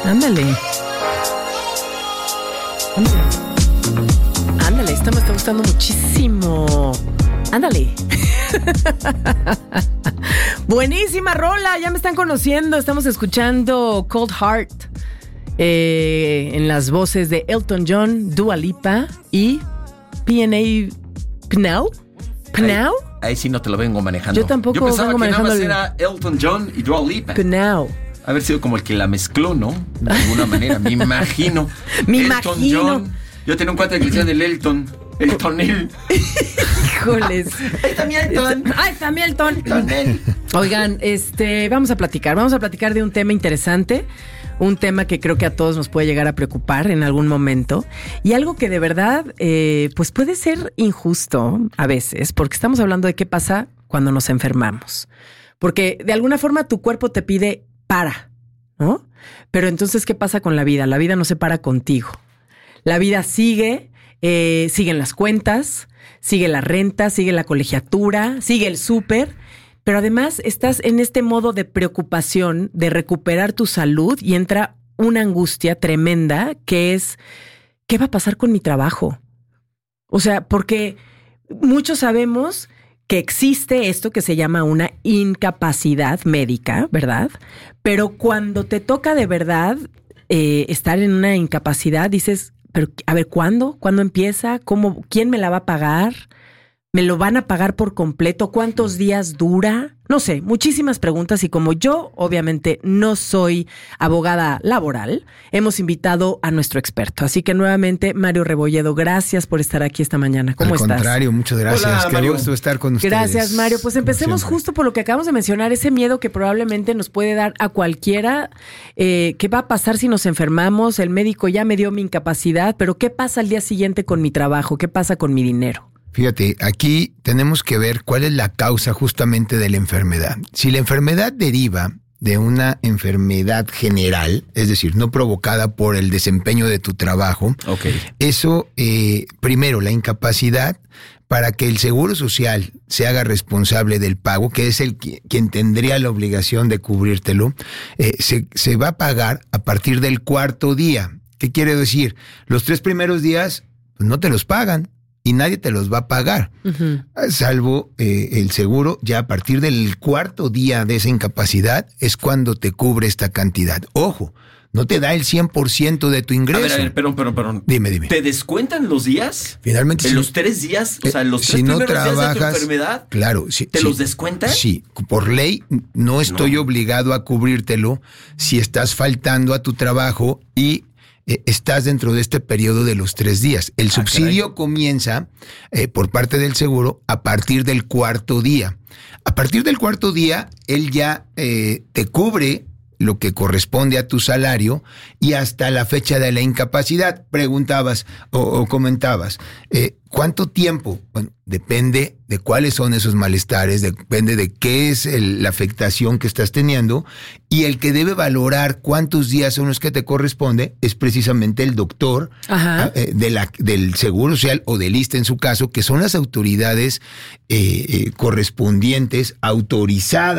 Ándale. Ándale, esta me está gustando muchísimo. Ándale. Buenísima rola, ya me están conociendo. Estamos escuchando Cold Heart en las voces de Elton John, Dua Lipa y P&A Pnau. ¿Pnau? Ahí sí no te lo vengo manejando. Yo tampoco Yo pensaba vengo que manejando. nada más era Elton John y Dua Lipa. Pnau. Haber sido como el que la mezcló, ¿no? De alguna manera, me imagino. Me Elton imagino. John. Yo tenía un cuate que decía del Elton. Eltonel. Híjoles. Ahí está mi Elton. Ahí está mi Elton. Eltonel. Oigan, vamos a platicar de un tema interesante, un tema que creo que a todos nos puede llegar a preocupar en algún momento y algo que de verdad pues puede ser injusto a veces, porque estamos hablando de qué pasa cuando nos enfermamos, porque de alguna forma tu cuerpo te pide para, ¿no? Pero entonces, ¿qué pasa con la vida? La vida no se para contigo. La vida sigue, siguen las cuentas, sigue la renta, sigue la colegiatura, sigue el súper, pero además estás en este modo de preocupación de recuperar tu salud y entra una angustia tremenda que es, ¿qué va a pasar con mi trabajo? O sea, porque muchos sabemos que existe esto que se llama una incapacidad médica, ¿verdad? Pero cuando te toca de verdad estar en una incapacidad, dices, pero a ver, ¿cuándo? ¿Cuándo empieza? ¿Cómo? ¿Quién me la va a pagar? ¿Me lo van a pagar por completo? ¿Cuántos días dura? No sé, muchísimas preguntas y como yo obviamente no soy abogada laboral, hemos invitado a nuestro experto. Así que nuevamente, Mario Rebolledo, gracias por estar aquí esta mañana. ¿Cómo estás? Al contrario, muchas gracias. Hola, Qué Mario. gusto estar con ustedes. Gracias, Mario. Pues empecemos justo por lo que acabamos de mencionar, ese miedo que probablemente nos puede dar a cualquiera. ¿Qué va a pasar si nos enfermamos? El médico ya me dio mi incapacidad, pero ¿qué pasa al día siguiente con mi trabajo? ¿Qué pasa con mi dinero? Fíjate, aquí tenemos que ver cuál es la causa justamente de la enfermedad. Si la enfermedad deriva de una enfermedad general, es decir, no provocada por el desempeño de tu trabajo, eso, primero, la incapacidad para que el Seguro Social se haga responsable del pago, que es quien tendría la obligación de cubrírtelo, se va a pagar a partir del cuarto día. ¿Qué quiere decir? Los 3 primeros días pues, no te los pagan. Y nadie te los va a pagar, salvo el seguro. Ya a partir del cuarto día de esa incapacidad es cuando te cubre esta cantidad. Ojo, no te da el 100% de tu ingreso. A ver, perdón. Dime. ¿Te descuentan los días? Finalmente, ¿En los 3 días? O sea, los 3 si no primeros días de tu trabajas, enfermedad, claro, ¿te los descuentan? Sí, por ley no estoy obligado a cubrírtelo si estás faltando a tu trabajo y estás dentro de este periodo de los 3 días. El subsidio comienza por parte del seguro a partir del cuarto día. A partir del cuarto día, él ya te cubre lo que corresponde a tu salario y hasta la fecha de la incapacidad. Preguntabas o comentabas, ¿cuánto tiempo? Bueno, depende de cuáles son esos malestares, depende de qué es la afectación que estás teniendo, y el que debe valorar cuántos días son los que te corresponde es precisamente el doctor del Seguro Social o del ISSSTE en su caso, que son las autoridades correspondientes autorizadas